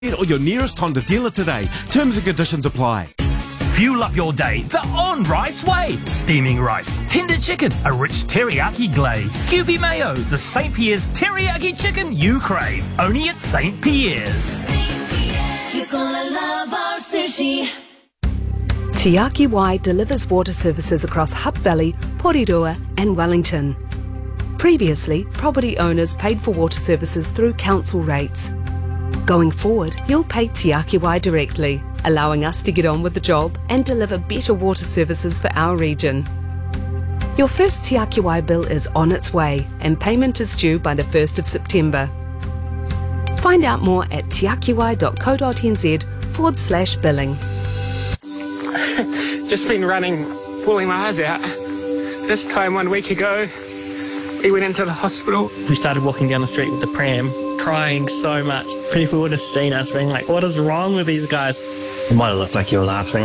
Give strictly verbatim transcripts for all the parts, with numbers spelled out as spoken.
or your nearest Honda dealer today. Terms and conditions apply. Fuel up your day the on-rice way. Steaming rice, tender chicken, a rich teriyaki glaze, Kewpie mayo, the Saint Pierre's teriyaki chicken you crave. Only at Saint Pierre's. You're gonna love our sushi. Te Aki Wai delivers water services across Hutt Valley, Porirua and Wellington. Previously, property owners paid for water services through council rates. Going forward, you'll pay Te Aki Wai directly, allowing us to get on with the job and deliver better water services for our region. Your first Te Aki Wai bill is on its way and payment is due by the first of September. Find out more at teakiwai.co.nz forward slash billing. Just been running, pulling my eyes out. This time one week ago, he went into the hospital. We started walking down the street with the pram, crying so much. People would have seen us being like, what is wrong with these guys? It might have looked like you were laughing.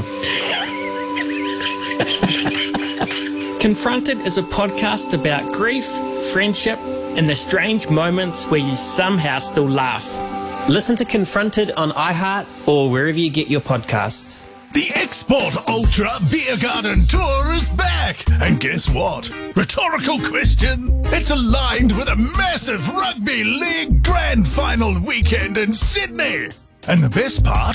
Confronted is a podcast about grief, friendship, and the strange moments where you somehow still laugh. Listen to Confronted on iHeart or wherever you get your podcasts. The Export Ultra Beer Garden Tour is back! And guess what? Rhetorical question. It's aligned with a massive Rugby League Grand Final weekend in Sydney. And the best part?